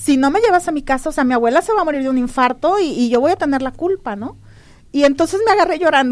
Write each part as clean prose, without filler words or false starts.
si no me llevas a mi casa, o sea, mi abuela se va a morir de un infarto y yo voy a tener la culpa, ¿no? Y entonces me agarré llorando.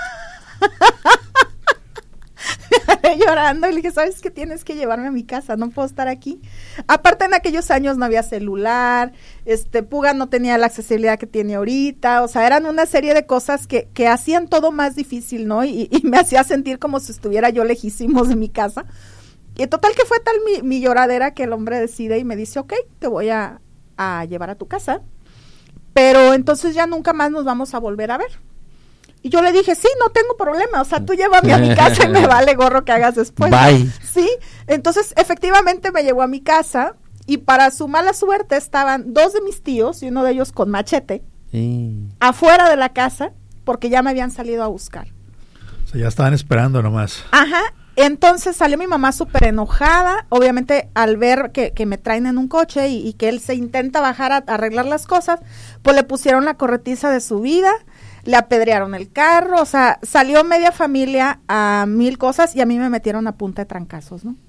Llorando y le dije, ¿sabes qué? Tienes que llevarme a mi casa, no puedo estar aquí. Aparte, en aquellos años no había celular, Puga no tenía la accesibilidad que tiene ahorita, o sea, eran una serie de cosas que hacían todo más difícil, ¿no? Y me hacía sentir como si estuviera yo lejísimos de mi casa. Y total que fue tal mi lloradera que el hombre decide y me dice, ok, te voy a llevar a tu casa, pero entonces ya nunca más nos vamos a volver a ver. Y yo le dije, sí, no tengo problema, o sea, tú llévame a mi casa y me vale gorro que hagas después. Bye. Sí, entonces efectivamente me llevó a mi casa y para su mala suerte estaban 2 de mis tíos y uno de ellos con machete afuera de la casa porque ya me habían salido a buscar. O sea, ya estaban esperando nomás. Ajá, entonces salió mi mamá súper enojada, obviamente al ver que me traen en un coche y que él se intenta bajar a arreglar las cosas, pues le pusieron la corretiza de su vida. Le apedrearon el carro, o sea, salió media familia a 1000 cosas y a mí me metieron a punta de trancazos, ¿no?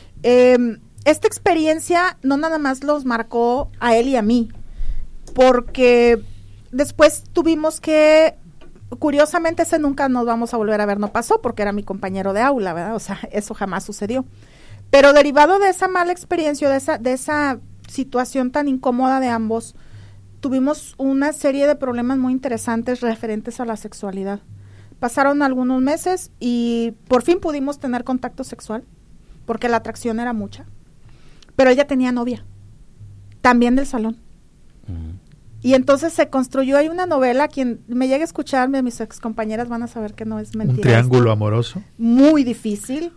Esta experiencia no nada más los marcó a él y a mí, porque después tuvimos que, curiosamente ese nunca nos vamos a volver a ver, no pasó porque era mi compañero de aula, ¿verdad? O sea, eso jamás sucedió. Pero derivado de esa mala experiencia, de esa situación tan incómoda de ambos, tuvimos una serie de problemas muy interesantes referentes a la sexualidad. Pasaron algunos meses y por fin pudimos tener contacto sexual, porque la atracción era mucha. Pero ella tenía novia, también del salón. Y entonces se construyó, hay una novela, quien me llegue a escuchar, mis ex compañeras van a saber que no es mentira. ¿Un triángulo amoroso? Muy difícil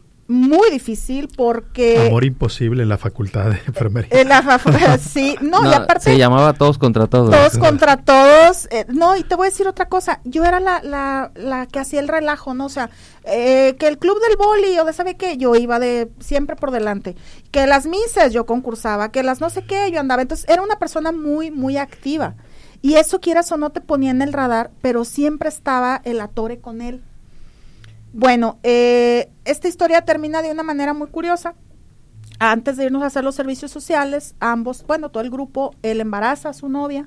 porque... Amor imposible en la facultad de enfermería. Sí, no, y aparte... Se llamaba Todos contra Todos. Todos contra Todos. No, y te voy a decir otra cosa. Yo era la que hacía el relajo, ¿no? O sea, que el club del boli o de sabe qué, yo iba siempre por delante. Que las mises yo concursaba, que las no sé qué, yo andaba. Entonces, era una persona muy, muy activa. Y eso, quieras o no, te ponía en el radar, pero siempre estaba el atore con él. Bueno, esta historia termina de una manera muy curiosa. Antes de irnos a hacer los servicios sociales, ambos, bueno, todo el grupo, él embaraza a su novia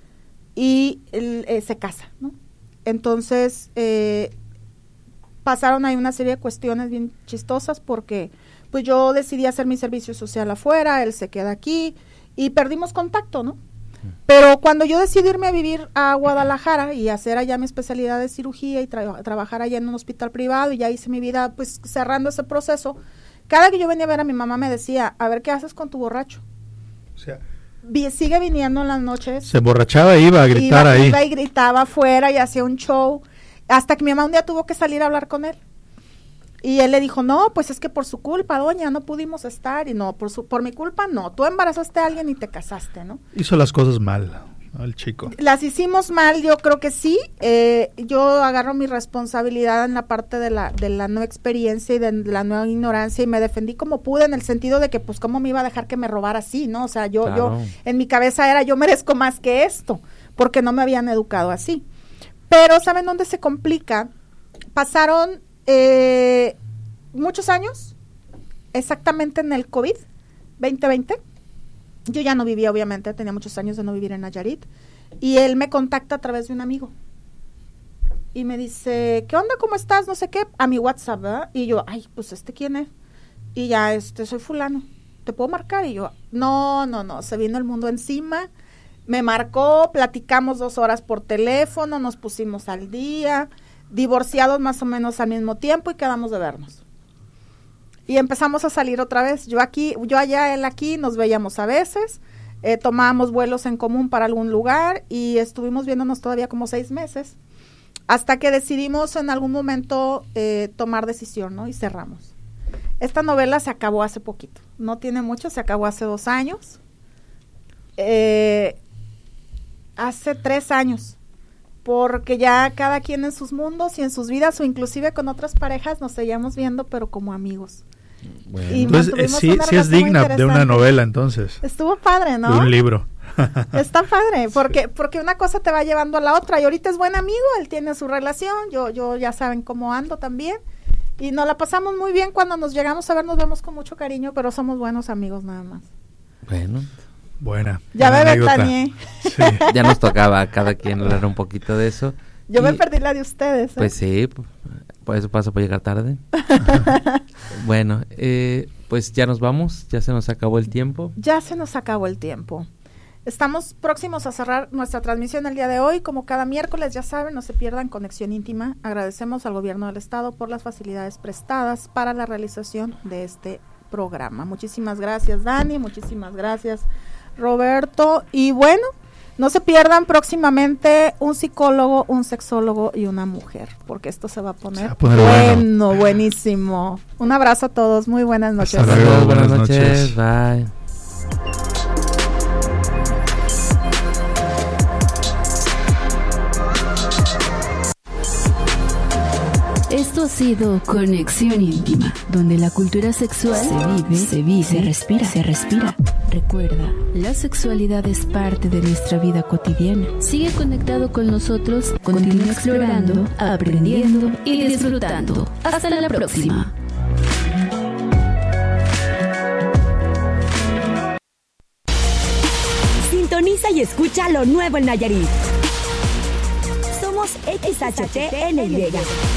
y él, se casa, ¿no? Entonces, pasaron ahí una serie de cuestiones bien chistosas porque, pues yo decidí hacer mi servicio social afuera, él se queda aquí y perdimos contacto, ¿no? Pero cuando yo decidí irme a vivir a Guadalajara y hacer allá mi especialidad de cirugía y trabajar allá en un hospital privado y ya hice mi vida, pues cerrando ese proceso, cada que yo venía a ver a mi mamá me decía, a ver qué haces con tu borracho. O sea, sigue viniendo en las noches. Se emborrachaba e iba a gritar ahí. Iba y gritaba afuera y hacía un show, hasta que mi mamá un día tuvo que salir a hablar con él. Y él le dijo, no, pues es que por su culpa, doña, no pudimos estar. Y no, por mi culpa, no. Tú embarazaste a alguien y te casaste, ¿no? Hizo las cosas mal, ¿no? El chico. Las hicimos mal, yo creo que sí. Yo agarro mi responsabilidad en la parte de la no experiencia y de la no ignorancia y me defendí como pude en el sentido de que, pues, ¿cómo me iba a dejar que me robara así, no? O sea, yo en mi cabeza era, yo merezco más que esto, porque no me habían educado así. Pero, ¿saben dónde se complica? Pasaron... muchos años, exactamente en el COVID 2020, yo ya no vivía, obviamente, tenía muchos años de no vivir en Nayarit, y él me contacta a través de un amigo, y me dice, ¿qué onda, cómo estás? No sé qué, a mi WhatsApp, ¿verdad? Y yo, ay, pues, ¿quién es? Y ya, soy fulano, ¿te puedo marcar? Y yo, no, se vino el mundo encima, me marcó, platicamos 2 horas por teléfono, nos pusimos al día, divorciados más o menos al mismo tiempo y quedamos de vernos. Y empezamos a salir otra vez, yo allá, él aquí, nos veíamos a veces, tomábamos vuelos en común para algún lugar y estuvimos viéndonos todavía como 6 meses, hasta que decidimos en algún momento tomar decisión, ¿no? Y cerramos. Esta novela se acabó hace poquito, no tiene mucho, se acabó hace 2 años, hace 3 años. Porque ya cada quien en sus mundos y en sus vidas o inclusive con otras parejas nos seguíamos viendo pero como amigos. Bueno. Entonces sí es digna de una novela entonces. Estuvo padre, ¿no? De un libro. Está padre, porque una cosa te va llevando a la otra y ahorita es buen amigo, él tiene su relación, yo ya saben cómo ando también y nos la pasamos muy bien cuando nos llegamos a ver, nos vemos con mucho cariño, pero somos buenos amigos nada más. Bueno. Buena. Ya me ventaneé. Sí. Ya nos tocaba a cada quien hablar un poquito de eso. Yo me perdí la de ustedes. Pues sí, por eso paso por llegar tarde. Bueno, pues ya nos vamos, ya se nos acabó el tiempo. Ya se nos acabó el tiempo. Estamos próximos a cerrar nuestra transmisión el día de hoy. Como cada miércoles, ya saben, no se pierdan Conexión Íntima. Agradecemos al gobierno del estado por las facilidades prestadas para la realización de este programa. Muchísimas gracias, Dani, muchísimas gracias, Roberto. Y bueno, no se pierdan próximamente un psicólogo, un sexólogo y una mujer, porque esto se va a poner bueno, buenísimo. Un abrazo a todos, muy buenas noches. Hasta luego, buenas noches, bye. Esto ha sido Conexión Íntima, donde la cultura sexual se vive, se respira. Recuerda, la sexualidad es parte de nuestra vida cotidiana. Sigue conectado con nosotros, continúa explorando, aprendiendo y disfrutando. Hasta la próxima. Sintoniza y escucha lo nuevo en Nayarit. Somos XHTNY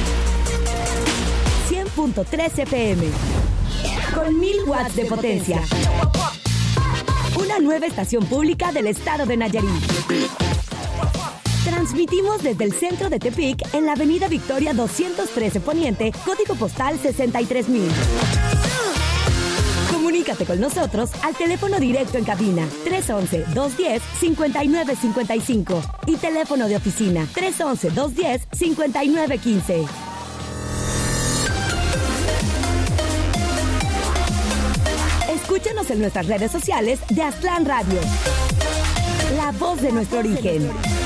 100.3 FM con 1000 watts de potencia. Una nueva estación pública del estado de Nayarit. Transmitimos desde el centro de Tepic en la avenida Victoria 213 Poniente, código postal 63000. Comunícate con nosotros al teléfono directo en cabina 311-210-5955 y teléfono de oficina 311-210-5915. Escúchanos en nuestras redes sociales de Aztlán Radio. La voz de nuestro origen.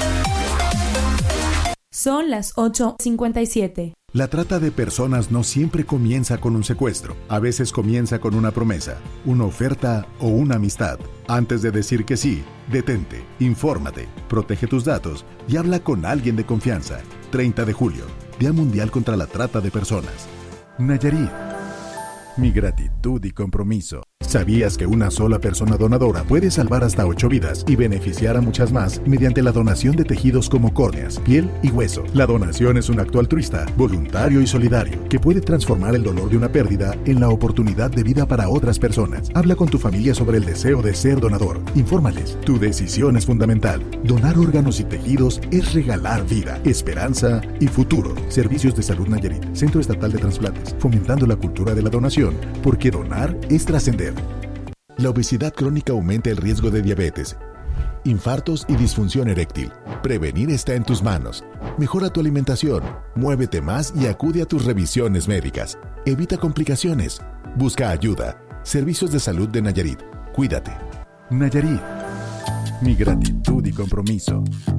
Son las 8:57. La trata de personas no siempre comienza con un secuestro. A veces comienza con una promesa, una oferta o una amistad. Antes de decir que sí, detente, infórmate, protege tus datos y habla con alguien de confianza. 30 de julio, Día Mundial contra la Trata de Personas. Nayarit. Mi gratitud y compromiso. ¿Sabías que una sola persona donadora puede salvar hasta 8 vidas y beneficiar a muchas más mediante la donación de tejidos como córneas, piel y hueso? La donación es un acto altruista, voluntario y solidario que puede transformar el dolor de una pérdida en la oportunidad de vida para otras personas. Habla con tu familia sobre el deseo de ser donador. Infórmales. Tu decisión es fundamental. Donar órganos y tejidos es regalar vida, esperanza y futuro. Servicios de Salud Nayarit, Centro Estatal de Trasplantes, fomentando la cultura de la donación, porque donar es trascender. La obesidad crónica aumenta el riesgo de diabetes, infartos y disfunción eréctil. Prevenir está en tus manos. Mejora tu alimentación, muévete más y acude a tus revisiones médicas. Evita complicaciones. Busca ayuda. Servicios de Salud de Nayarit. Cuídate. Nayarit. Mi gratitud y compromiso.